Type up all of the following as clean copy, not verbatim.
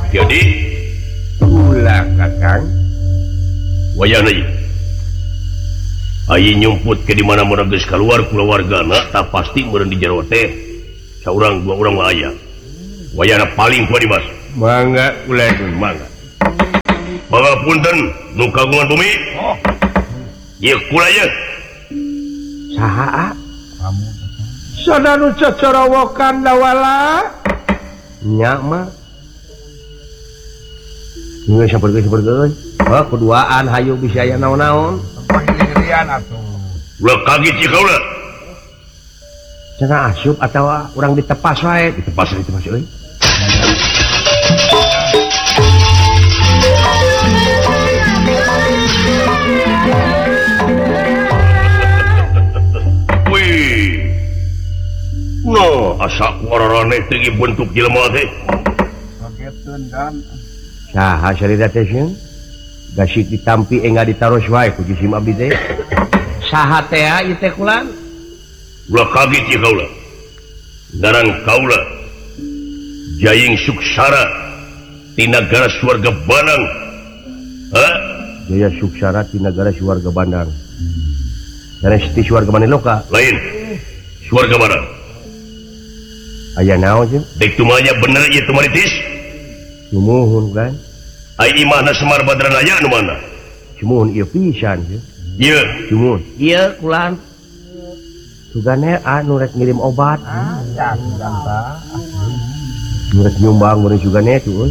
jadi ulah kakang wayana ieu ayi nyumput ke di mana-mana geus keluar keluargana tak pasti meureun di jero teh saurang dua urang mah aya wayana paling kuat di mas mangga ulah mangga pangapunten nu kagungan bumi ieu kula ieu saha sadanu cocorowokan dawala nya mah geus sapergeus keduaan hayu bisa aya naon-naon ulah kaget sih kaula cenah asup atawa urang ditepas wae ditepas euy wih no asa wararane tinggi bentuk jelema teh kagetkeun kan saha sarida teh sieun gasik ditampi enggak ditaros wae ku jisim abdi teh saha teh ieu teh kulan ulah kaget sih kaula ngaran kaula Jaying Suksara di negara Swarga Bandang Jaya Suksara di negara Swarga Bandang dan di Swarga Maniloka lain Swarga Bandang aya naon sih dek tumanya bener ieu tumaritis sumuhun kan ai imahna Semar Badranaya anu mana sumuhun ieu pisan sih ieu sumuhun ieu kulan sugane anu rek ngirim obat rek nyumbang meureun sugane tuh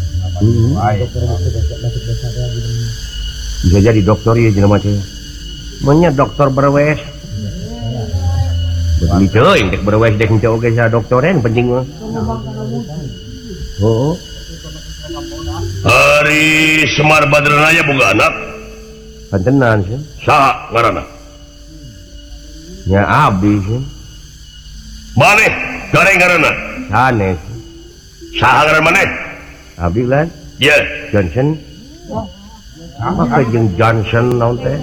bisa jadi dokter ieu jelema teh menya dokter berwes betul teuing dek berwes dek henteu oge sa doktoren penting mah oh Ari Semar Badranaya boga anak pantenan sih saha ngaranna nya abdi sih maneh gareng ngaranna sanes saha ngaran maneh abdi lan ieu Johnson maka jeung Johnson naon teh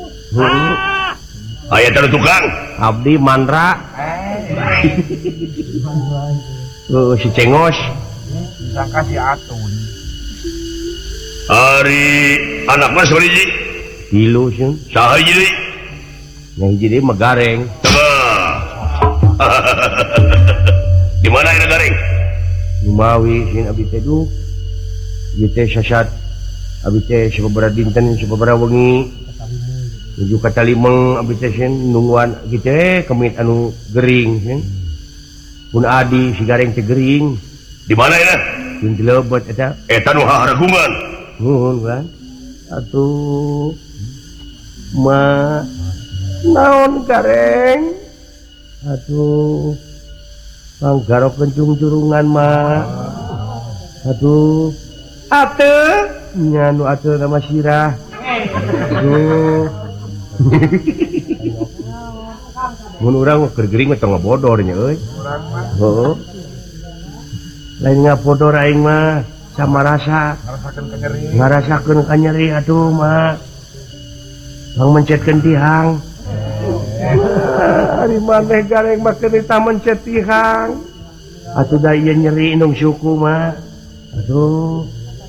aya teh tukang abdi Mandra si Cengos sangka si Atun Ari anak mas beriji tilu sih saha hiji deui yang hiji deui megareng di mana aya gareng Lumawi sih abdi teh duh ieu teh sasat abdi teh sababaraha dinten sababaraha wengi nuju ka Talimeng abdi teh nungguan kitu kemit anu gering sih pun adi si gareng teh gering di mana ya jeung dilebet eta nu haragungan nuhun kan atuh ma naon gareng aduh panggarok kencung curungan mah aduh ate nya nu ate nama sirah aduh mun urang keur gering mah tong ngabodor nya euy heuh lain ngabodor aing mah sama rasa ngarasakeun kanyeri atuh mah bang mencetkeun tihang ari maneh gareng mah keun eta mencet tihang atuh da ieu nyeri indung suku mah aduh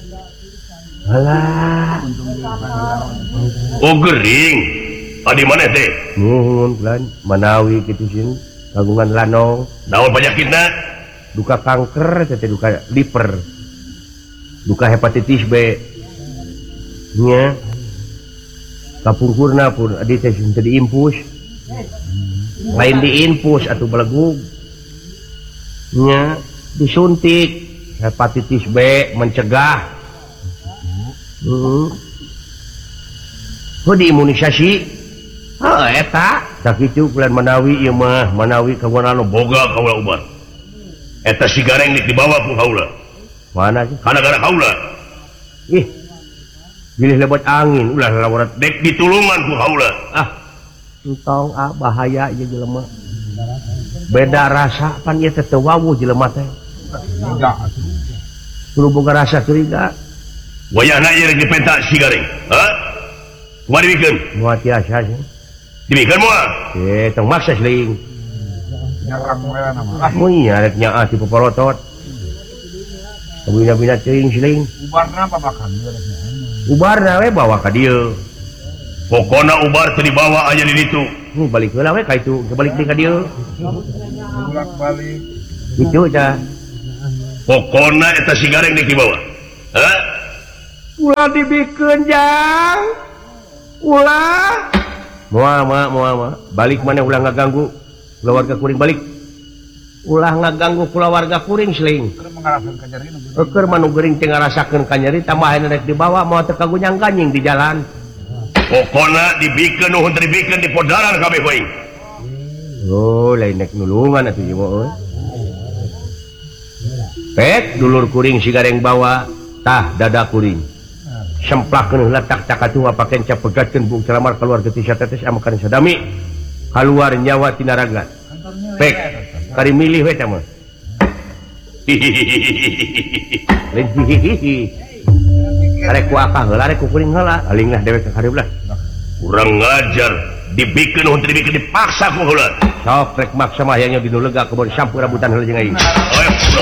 alah oh gering adi maneh teh nuhun lan manawi kitu sih kagungan lanong naon penyakitna duka kanker teh duka liver duka hepatitis B nya kapungkurna pun adi teh teu diimpus lain diinfus atuh belegug nya disuntik hepatitis B mencegah diimunisasi eta tak kitu bulan manawi ieu mah manawi kagungan anu boga kaula ubar eta si gareng dibawa ku kaula mana sih kana gara kaula ih bilih lebat angin ulah lawarat dek ditulungan ku kaula entong bahaya ieu jelema beda rasa pan ieu teh teu wawuh jelema teh kudu boga rasa curiga wayahna ieu rek dipenta si gareng kumaha dibikeun moal tiasa sih dibikeun moal tong maksa seuing nyerang we nama mun nya rek nyaah ti poporotot bina-bina teuing siling Ubarna apa makan dia ada ubarna we bawa ka dieu pokona ubar teu dibawa aya di ditu balik heula we ka itu balik deui ka dieu bolak balik kitu ca pokona eta si gareng dik dibawa hah ulah dibikeun jang ulah moal balik mana ulah ngaganggu keluarga kuring balik ulah ngaganggu keluarga kuring seling terus mengarahkan ke jari nu keur manu geuring teu ngarasakeun ka nyeri tambahan rek dibawa mau teu kagunyang ganying di jalan pokona dibikeun nuhun teu dibikeun di podaran kabeh bae oh lain nek nulungan atuh ieu mah pek dulur kuring si gareng bawa tah dada kuring semplakeun heula tak atuh ngapakeun cap pegatkeun bung celamar keluarga ti satetes amakan sadami keluar nyawa tina raga pek kari milih we mah lain hihihi arek ku akah heula arek ku kuring heula alinglah dewek ka karib lah kurang ngajar dibikeun nuhun teu dibikeun dipaksa ku heula sok rek maksa mah aya nya dinu lega kebon sampur rambutan heula jeung aing ayo